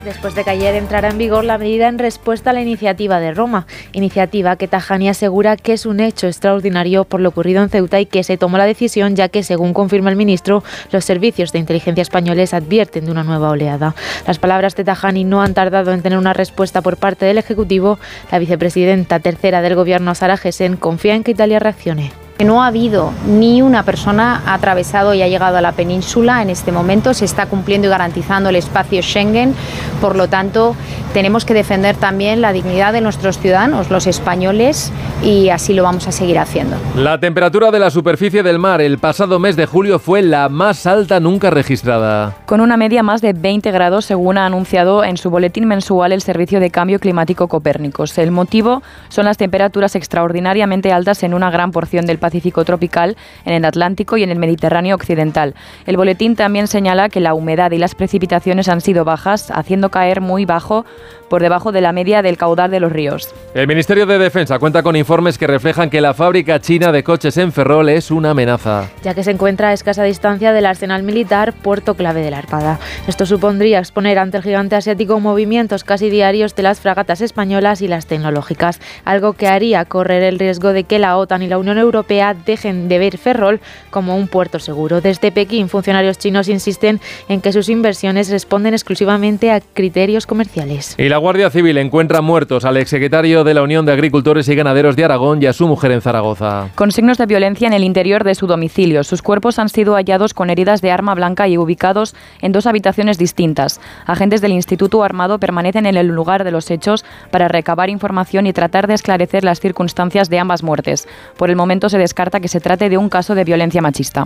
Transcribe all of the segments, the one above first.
Después de que ayer entrara en vigor la medida en respuesta a la iniciativa de Roma, iniciativa que Tajani asegura que es un hecho extraordinario por lo ocurrido en Ceuta y que se tomó la decisión ya que, según confirma el ministro, los servicios de inteligencia españoles advierten de una nueva oleada. Las palabras de Tajani no han tardado en tener una respuesta por parte del Ejecutivo. La vicepresidenta tercera del Gobierno, Sara Gessen, confía en que Italia reaccione. No ha habido ni una persona ha atravesado y ha llegado a la península en este momento. Se está cumpliendo y garantizando el espacio Schengen. Por lo tanto, tenemos que defender también la dignidad de nuestros ciudadanos, los españoles, y así lo vamos a seguir haciendo. La temperatura de la superficie del mar el pasado mes de julio fue la más alta nunca registrada. Con una media más de 20 grados, según ha anunciado en su boletín mensual el Servicio de Cambio Climático Copérnicos. El motivo son las temperaturas extraordinariamente altas en una gran porción del Pacífico tropical, en el Atlántico y en el Mediterráneo occidental. El boletín también señala que la humedad y las precipitaciones han sido bajas, haciendo caer muy bajo, por debajo de la media del caudal de los ríos. El Ministerio de Defensa cuenta con informes que reflejan que la fábrica china de coches en Ferrol es una amenaza, ya que se encuentra a escasa distancia del arsenal militar, puerto clave de la Armada. Esto supondría exponer ante el gigante asiático movimientos casi diarios de las fragatas españolas y las tecnológicas, algo que haría correr el riesgo de que la OTAN y la Unión Europea dejen de ver Ferrol como un puerto seguro. Desde Pekín, funcionarios chinos insisten en que sus inversiones responden exclusivamente a criterios comerciales. Y la Guardia Civil encuentra muertos al exsecretario de la Unión de Agricultores y Ganaderos de Aragón y a su mujer en Zaragoza. Con signos de violencia en el interior de su domicilio. Sus cuerpos han sido hallados con heridas de arma blanca y ubicados en 2 habitaciones distintas. Agentes del Instituto Armado permanecen en el lugar de los hechos para recabar información y tratar de esclarecer las circunstancias de ambas muertes. Por el momento se descarta que se trate de un caso de violencia machista.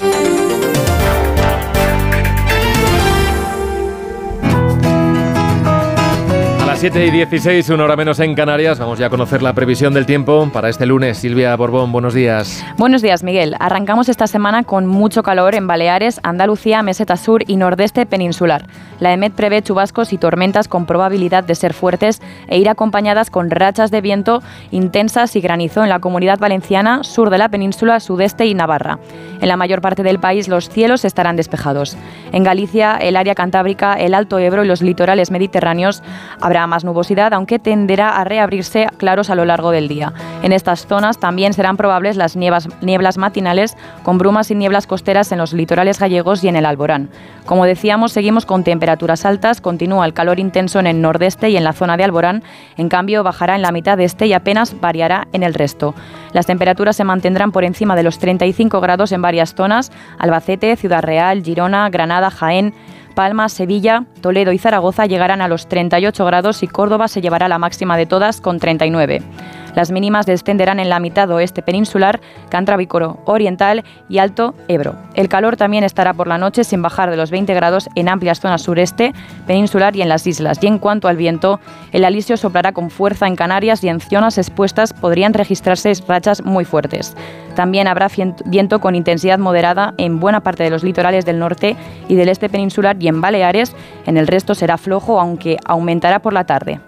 A las 7:16, una hora menos en Canarias. Vamos ya a conocer la previsión del tiempo para este lunes. Silvia Borbón, buenos días. Buenos días, Miguel. Arrancamos esta semana con mucho calor en Baleares, Andalucía, Meseta Sur y Nordeste peninsular. La EMET prevé chubascos y tormentas con probabilidad de ser fuertes e ir acompañadas con rachas de viento intensas y granizo en la Comunidad Valenciana, sur de la península, sudeste y Navarra. En la mayor parte del país los cielos estarán despejados. En Galicia, el área cantábrica, el Alto Ebro y los litorales mediterráneos habrá más nubosidad, aunque tenderá a reabrirse claros a lo largo del día. En estas zonas también serán probables las nieblas matinales, con brumas y nieblas costeras en los litorales gallegos y en el Alborán. Como decíamos, seguimos con temperaturas altas, continúa el calor intenso en el nordeste y en la zona de Alborán, en cambio bajará en la mitad este y apenas variará en el resto. Las temperaturas se mantendrán por encima de los 35 grados en varias zonas: Albacete, Ciudad Real, Girona, Granada, Jaén, Palma, Sevilla, Toledo y Zaragoza llegarán a los 38 grados y Córdoba se llevará la máxima de todas con 39. Las mínimas descenderán en la mitad oeste peninsular, Cantábrico Oriental y Alto Ebro. El calor también estará por la noche sin bajar de los 20 grados en amplias zonas sureste peninsular y en las islas. Y en cuanto al viento, el alisio soplará con fuerza en Canarias y en zonas expuestas podrían registrarse rachas muy fuertes. También habrá viento con intensidad moderada en buena parte de los litorales del norte y del este peninsular y en Baleares. En el resto será flojo, aunque aumentará por la tarde.